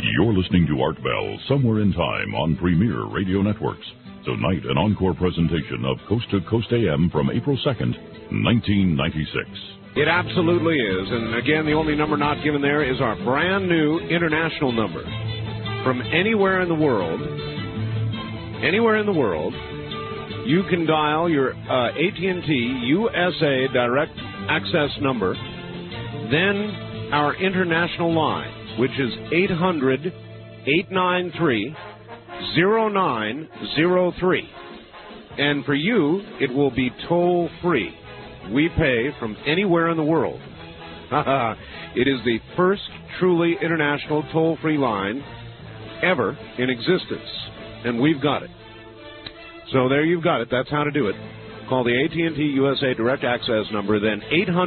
You're listening to Art Bell, Somewhere in Time on Premier Radio Networks. Tonight, an encore presentation of Coast to Coast AM from April 2nd, 1996. It absolutely is. And again, the only number not given there is our brand new international number. From anywhere in the world, you can dial your AT&T USA Direct Access number, then our international line, which is 800-893-0903. And for you, it will be toll-free. We pay from anywhere in the world. It is the first truly international toll-free line ever in existence, and we've got it. So there you've got it. That's how to do it. Call the AT&T USA Direct Access number, then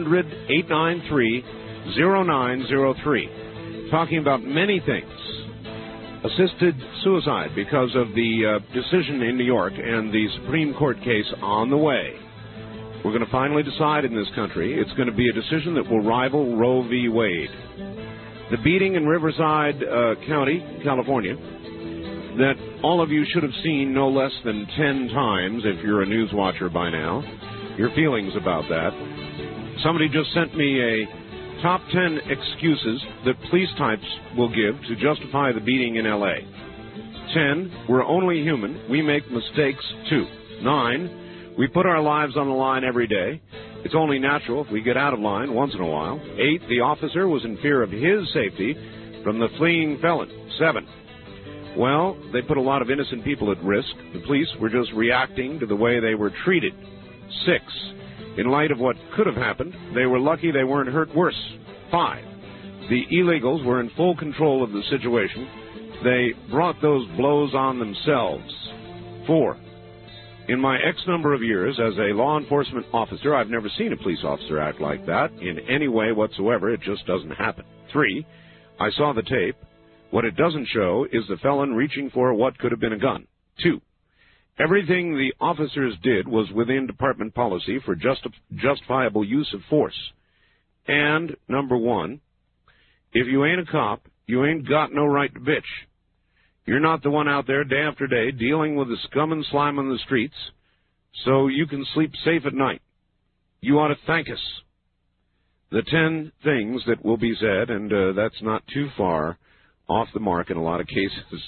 800-893-0903. Talking about many things. Assisted suicide because of the decision in New York and the Supreme Court case on the way. We're going to finally decide in this country. It's going to be a decision that will rival Roe v. Wade. The beating in Riverside County, California, that all of you should have seen no less than 10 times if you're a news watcher by now. Your feelings about that. Somebody just sent me a top 10 excuses that police types will give to justify the beating in L.A. 10, we're only human. We make mistakes, too. 9, we put our lives on the line every day. It's only natural if we get out of line once in a while. 8, the officer was in fear of his safety from the fleeing felon. 7, well, they put a lot of innocent people at risk. The police were just reacting to the way they were treated. 6, in light of what could have happened, they were lucky they weren't hurt worse. 5, the illegals were in full control of the situation. They brought those blows on themselves. 4, in my X number of years as a law enforcement officer, I've never seen a police officer act like that in any way whatsoever. It just doesn't happen. 3, I saw the tape. What it doesn't show is the felon reaching for what could have been a gun. 2, everything the officers did was within department policy for justifiable use of force. And number 1, if you ain't a cop, you ain't got no right to bitch. You're not the one out there day after day dealing with the scum and slime on the streets so you can sleep safe at night. You ought to thank us. The 10 things that will be said, and that's not too far off the mark in a lot of cases,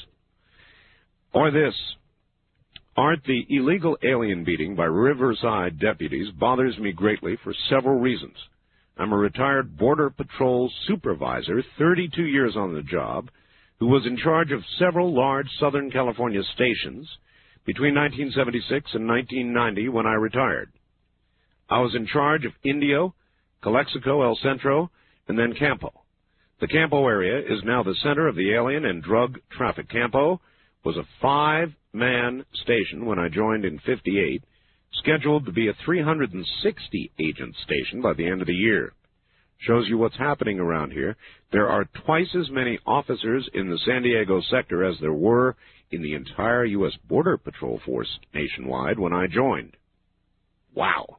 or this. Art, the illegal alien beating by Riverside deputies bothers me greatly for several reasons. I'm a retired Border Patrol supervisor, 32 years on the job, who was in charge of several large Southern California stations between 1976 and 1990 when I retired. I was in charge of Indio, Calexico, El Centro, and then Campo. The Campo area is now the center of the alien and drug traffic. Campo was a 5-man station when I joined in 58, scheduled to be a 360-agent station by the end of the year. Shows you what's happening around here. There are twice as many officers in the San Diego sector as there were in the entire U.S. Border Patrol force nationwide when I joined. Wow.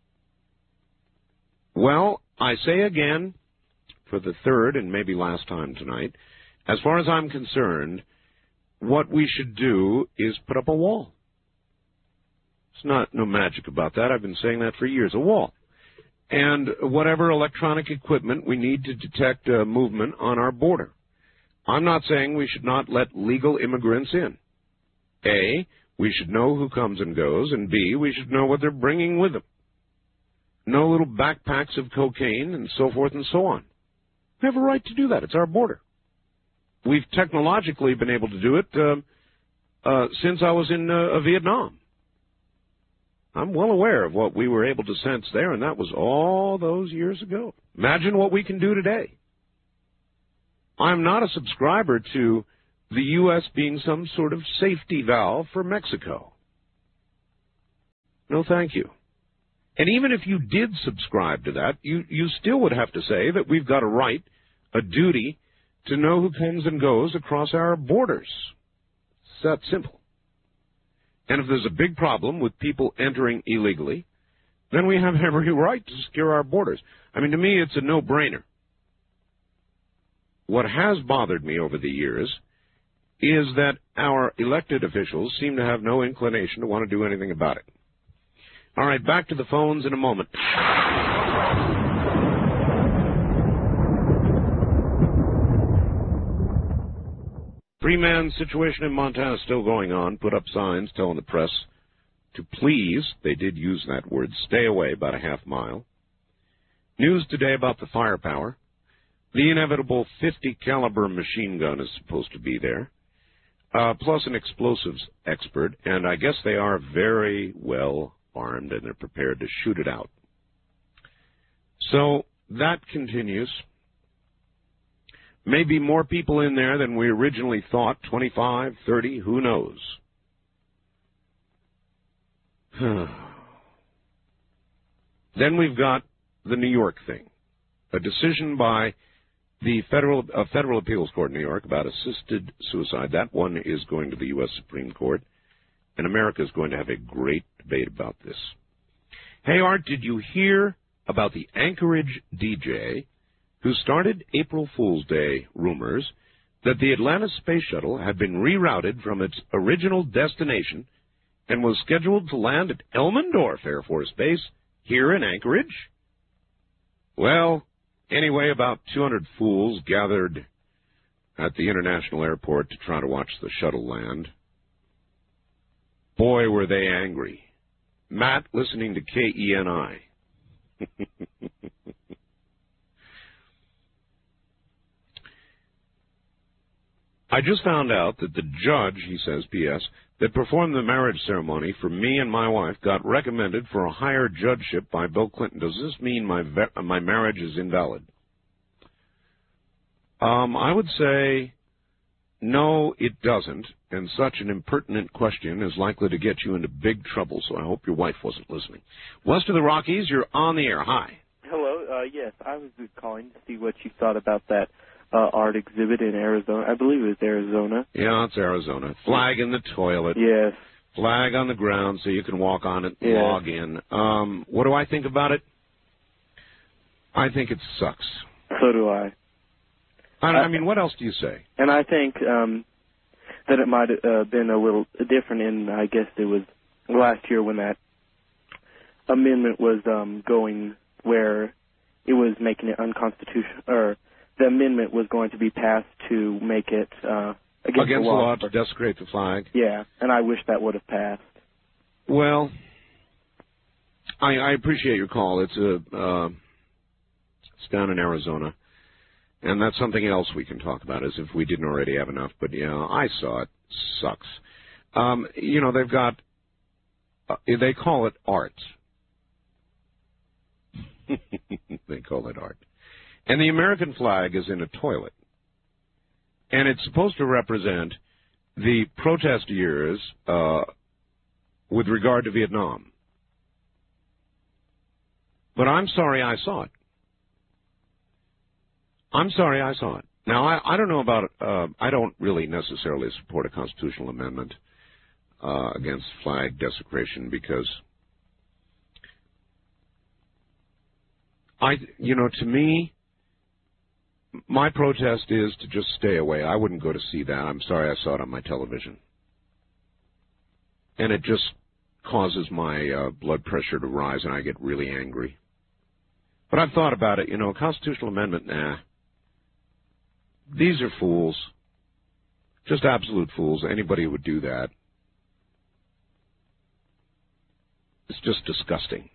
Well, I say again, for the third and maybe last time tonight, as far as I'm concerned, what we should do is put up a wall. It's no magic about that. I've been saying that for years, a wall. And whatever electronic equipment we need to detect movement on our border. I'm not saying we should not let legal immigrants in. A, we should know who comes and goes, and B, we should know what they're bringing with them. No little backpacks of cocaine and so forth and so on. We have a right to do that. It's our border. We've technologically been able to do it since I was in Vietnam. I'm well aware of what we were able to sense there, and that was all those years ago. Imagine what we can do today. I'm not a subscriber to the U.S. being some sort of safety valve for Mexico. No, thank you. And even if you did subscribe to that, you still would have to say that we've got a right, a duty, to know who comes and goes across our borders. It's that simple. And if there's a big problem with people entering illegally, then we have every right to secure our borders. I mean, to me, it's a no-brainer. what has bothered me over the years is that our elected officials seem to have no inclination to want to do anything about it. All right, back to the phones in a moment. Three-man situation in Montana still going on. Put up signs telling the press to please, they did use that word, stay away about a half mile. News today about the firepower. The inevitable 50 caliber machine gun is supposed to be there, plus an explosives expert, and I guess they are very well armed and they're prepared to shoot it out. So that continues. Maybe more people in there than we originally thought, 25, 30, who knows? Then we've got the New York thing, a decision by the Federal Appeals Court in New York about assisted suicide. That one is going to the U.S. Supreme Court, and America is going to have a great debate about this. Hey, Art, did you hear about the Anchorage DJ who started April Fool's Day rumors that the Atlantis Space Shuttle had been rerouted from its original destination and was scheduled to land at Elmendorf Air Force Base here in Anchorage? Well, anyway, about 200 fools gathered at the international airport to try to watch the shuttle land. Boy, were they angry. Matt, listening to KENI. I just found out that the judge, he says, P.S., that performed the marriage ceremony for me and my wife got recommended for a higher judgeship by Bill Clinton. Does this mean my marriage is invalid? I would say no, it doesn't, and such an impertinent question is likely to get you into big trouble, so I hope your wife wasn't listening. West of the Rockies, you're on the air. Hi. Hello. Yes, I was calling to see what you thought about that art exhibit in Arizona. I believe it was Arizona. Yeah, it's Arizona. Flag in the toilet. Yes. Flag on the ground so you can walk on it and log in. What do I think about it? I think it sucks. So do I. I mean, what else do you say? And I think that it might have been a little different in, I guess it was last year when that amendment was going where it was making it unconstitutional, or the amendment was going to be passed to make it against the law to desecrate the flag. Yeah, and I wish that would have passed. Well, I appreciate your call. It's down in Arizona, and that's something else we can talk about, as if we didn't already have enough. But yeah, I saw it. Sucks. They've got they call it art. They call it art. And the American flag is in a toilet. And it's supposed to represent the protest years with regard to Vietnam. But I'm sorry I saw it. I'm sorry I saw it. Now, I don't know about I don't really necessarily support a constitutional amendment against flag desecration because to me, my protest is to just stay away. I wouldn't go to see that. I'm sorry I saw it on my television. And it just causes my blood pressure to rise, and I get really angry. But I've thought about it. A constitutional amendment, nah. These are fools. Just absolute fools. Anybody would do that. It's just disgusting.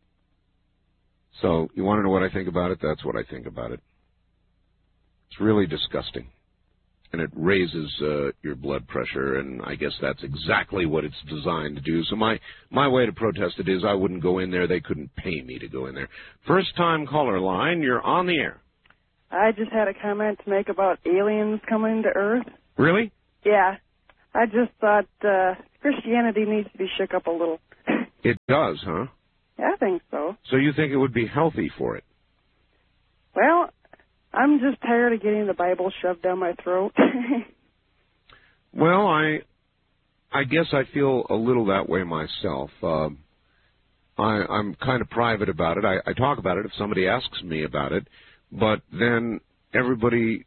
So, you want to know what I think about it? That's what I think about it. It's really disgusting. And it raises your blood pressure, and I guess that's exactly what it's designed to do. So my way to protest it is I wouldn't go in there. They couldn't pay me to go in there. First-time caller line, you're on the air. I just had a comment to make about aliens coming to Earth. Really? Yeah. I just thought Christianity needs to be shook up a little. It does, huh? Yeah, I think so. So you think it would be healthy for it? Well, I'm just tired of getting the Bible shoved down my throat. Well, I guess I feel a little that way myself. I'm kind of private about it. I talk about it if somebody asks me about it, but then everybody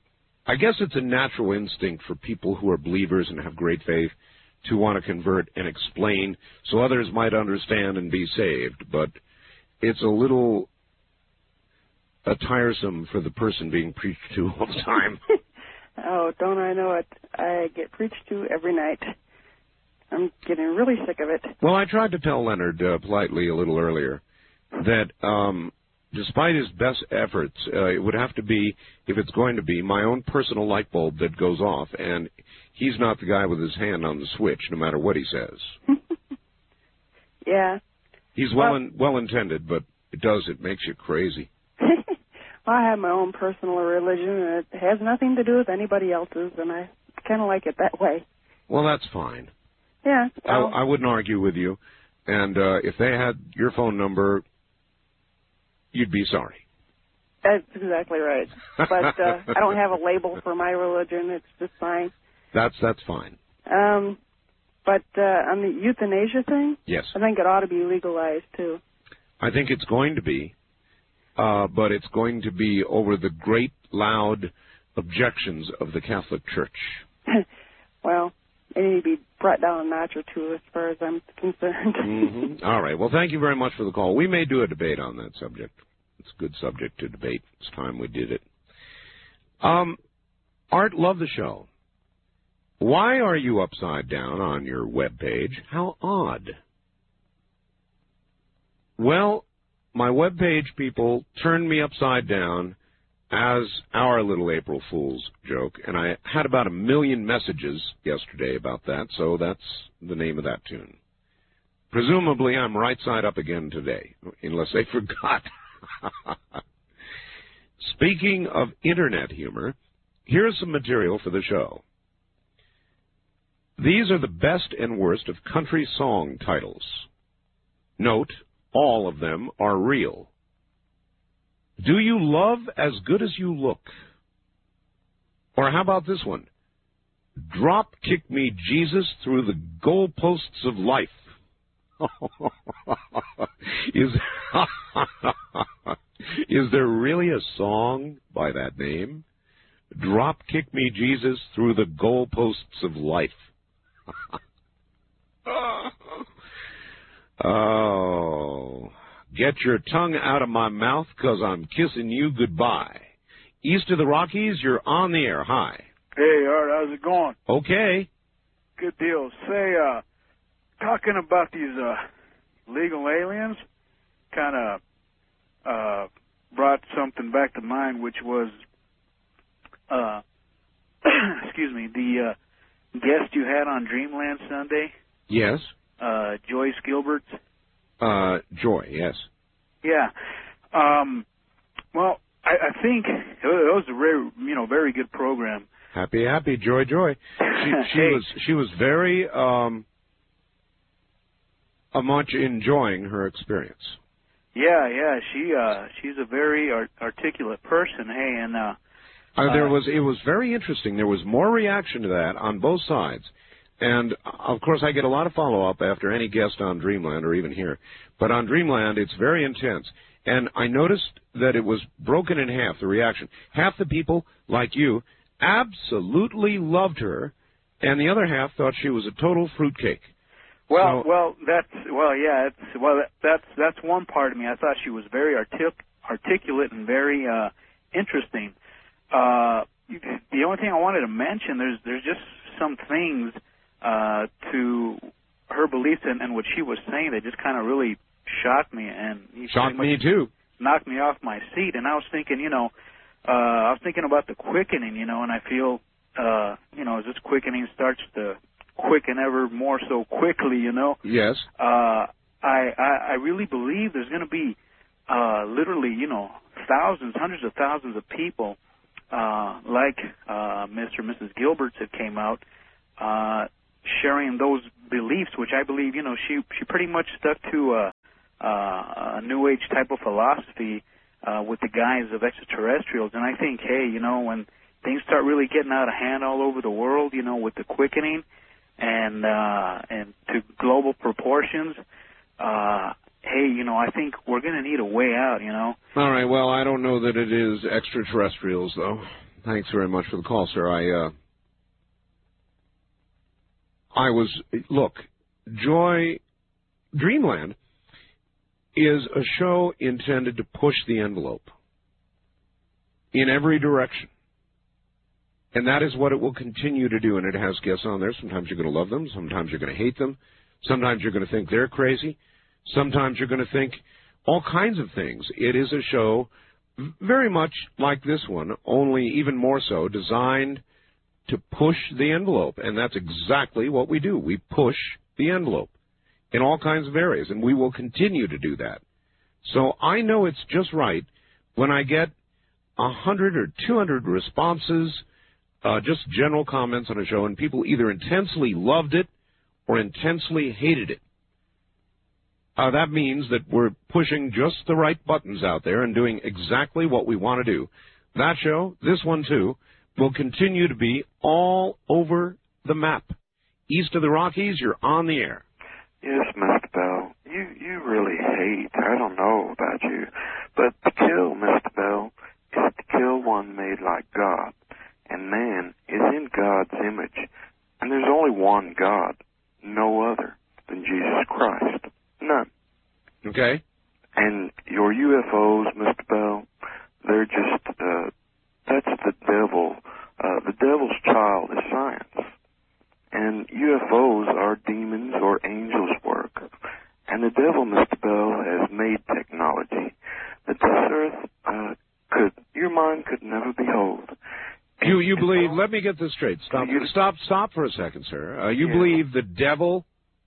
I guess it's a natural instinct for people who are believers and have great faith to want to convert and explain so others might understand and be saved. But it's a little tiresome for the person being preached to all the time. Oh, don't I know it? I get preached to every night. I'm getting really sick of it. Well, I tried to tell Leonard politely a little earlier that despite his best efforts, it would have to be, if it's going to be, my own personal light bulb that goes off, and he's not the guy with his hand on the switch, no matter what he says. Yeah. He's well-intended, but it makes you crazy. Well, I have my own personal religion, and it has nothing to do with anybody else's, and I kind of like it that way. Well, that's fine. Yeah. Well, I wouldn't argue with you, and if they had your phone number, you'd be sorry. That's exactly right. But I don't have a label for my religion. It's just fine. That's fine. But on the euthanasia thing, yes, I think it ought to be legalized, too. I think it's going to be, but it's going to be over the great, loud objections of the Catholic Church. Well, they need to be brought down a notch or two as far as I'm concerned. Mm-hmm. All right. Well, thank you very much for the call. We may do a debate on that subject. It's a good subject to debate. It's time we did it. Art, love the show. Why are you upside down on your webpage? How odd. Well, my webpage people turned me upside down as our little April Fool's joke, and I had about 1 million messages yesterday about that, so that's the name of that tune. Presumably, I'm right side up again today, unless they forgot. Speaking of Internet humor, here's some material for the show. These are the best and worst of country song titles. Note, all of them are real. Do you love as good as you look? Or how about this one? Drop kick me, Jesus, through the goalposts of life. Is there really a song by that name? Drop kick me, Jesus, through the goalposts of life. Oh, get your tongue out of my mouth, 'cause I'm kissing you goodbye. East of the Rockies, you're on the air. Hi. Hey, Art, how's it going? Okay. Good deal. Say, talking about these legal aliens, kind of brought something back to mind, which was, excuse me, the guest you had on Dreamland Sunday. Yes. Joyce Gilbert. Joy, yes. Yeah. Well, I think it was a very good program. Happy, Joy. She was very much enjoying her experience. Yeah. She's a very articulate person. Hey, and it was very interesting. There was more reaction to that on both sides. And, of course, I get a lot of follow-up after any guest on Dreamland or even here. But on Dreamland, it's very intense. And I noticed that it was broken in half, the reaction. Half the people, like you, absolutely loved her, and the other half thought she was a total fruitcake. That's one part of me. I thought she was very articulate and very interesting. The only thing I wanted to mention, there's just some things to her beliefs and what she was saying that just kind of really shocked me. And shocked me too. Knocked me off my seat. And I was thinking, I was thinking about the quickening, and I feel, as this quickening starts to quicken ever more so quickly, Yes. I really believe there's going to be literally, thousands, hundreds of thousands of people like Mr. and Mrs. Gilberts that came out sharing those beliefs, which I believe, she pretty much stuck to a New Age type of philosophy with the guise of extraterrestrials. And I think, hey, when things start really getting out of hand all over the world, with the quickening and to global proportions, hey, I think we're going to need a way out, All right, well, I don't know that it is extraterrestrials, though. Thanks very much for the call, sir. Look, Dreamland is a show intended to push the envelope in every direction. And that is what it will continue to do, and it has guests on there. Sometimes you're going to love them. Sometimes you're going to hate them. Sometimes you're going to think they're crazy. Sometimes you're going to think all kinds of things. It is a show very much like this one, only even more so, designed to push the envelope. And that's exactly what we do. We push the envelope in all kinds of areas, and we will continue to do that. So I know it's just right when I get 100 or 200 responses, just general comments on a show, and people either intensely loved it or intensely hated it. That means that we're pushing just the right buttons out there and doing exactly what we want to do. That show, this one too, will continue to be all over the map. East of the Rockies, you're on the air. Yes, Mr. Bell, you really hate, I don't know about you, but to kill, Mr. Bell, is to kill one made like God. And man is in God's image. And there's only one God, no other than Jesus Christ. None. Okay. And your UFOs, Mr. Bell, they're just, that's the devil. The devil's child is science. And UFOs are demons or angels' work. And the devil, Mr. Bell, has made technology that this earth your mind could never behold. You believe, let me get this straight. Stop for a second, sir. You believe the devil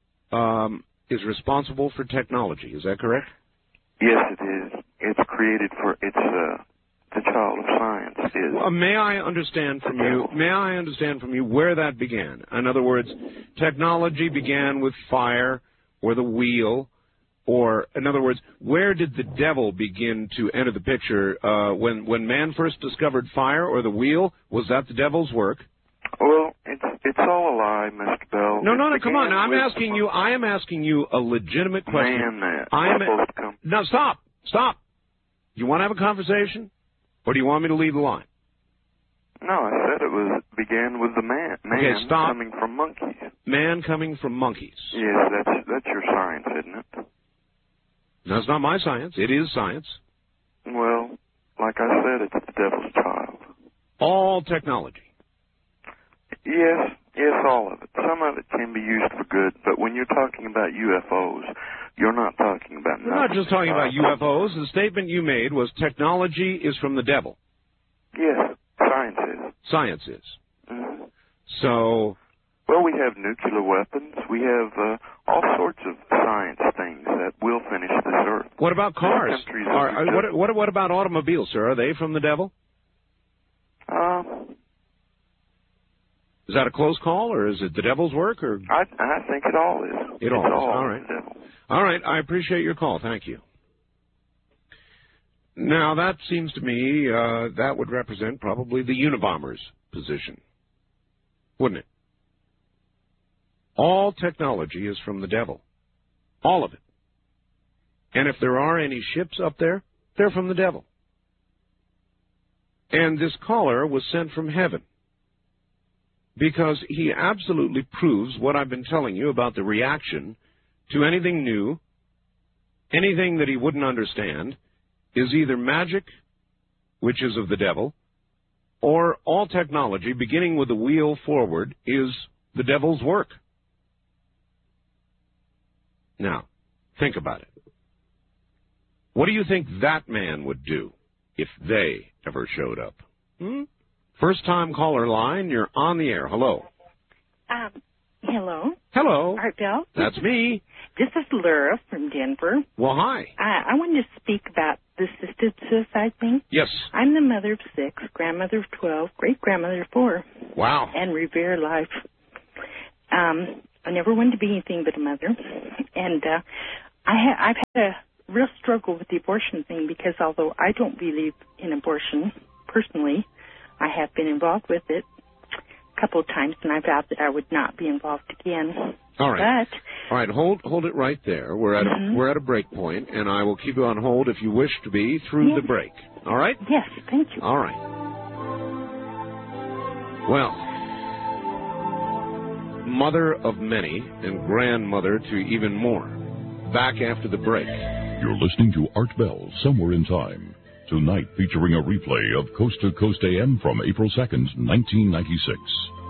is responsible for technology. Is that correct? Yes, it is. It's created for, the child of science is. May I understand from you where that began? In other words, technology began with fire or the wheel, or, in other words, where did the devil begin to enter the picture? When man first discovered fire or the wheel, was that the devil's work? Well, it's all a lie, Mr. Bell. No, come on. I am asking you a legitimate question. No, stop. You want to have a conversation? Or do you want me to leave the line? No, I said it began with the man. Okay, stop. Coming from monkeys. Man coming from monkeys. Yes, that's your science, isn't it? No, it's not my science. It is science. Well, like I said, it's the devil's child. All technology. Yes, all of it. Some of it can be used for good, but when you're talking about UFOs, you're not talking about nothing. We're not just talking about UFOs. The statement you made was technology is from the devil. Yes, science is. Science is. Mm-hmm. So... Well, we have nuclear weapons. We have all sorts of science things that will finish this earth. What about cars? What about automobiles, sir? Are they from the devil? Is that a close call, or is it the devil's work? Or I think it all is. It all is. All right. the devil. All right. I appreciate your call. Thank you. Now, that seems to me that would represent probably the Unabomber's position, wouldn't it? All technology is from the devil. All of it. And if there are any ships up there, they're from the devil. And this caller was sent from heaven because he absolutely proves what I've been telling you about the reaction to anything new, anything that he wouldn't understand, is either magic, which is of the devil, or all technology, beginning with the wheel forward, is the devil's work. Now, think about it. What do you think that man would do if they ever showed up? First-time caller line, you're on the air. Hello. Hello. Hello. Art Bell. That's me. This is Laura from Denver. Well, hi. I wanted to speak about the assisted suicide thing. Yes. I'm the mother of 6, grandmother of 12, great-grandmother of 4. Wow. And revere life. I never wanted to be anything but a mother. And I've had a real struggle with the abortion thing because although I don't believe in abortion personally, I have been involved with it a couple of times, and I vowed that I would not be involved again. All right. But, all right, hold it right there. We're at a break point, and I will keep you on hold if you wish to be through the break. All right? Yes, thank you. All right. Well, mother of many and grandmother to even more. Back after the break. You're listening to Art Bell, Somewhere in Time. Tonight featuring a replay of Coast to Coast AM from April 2nd, 1996.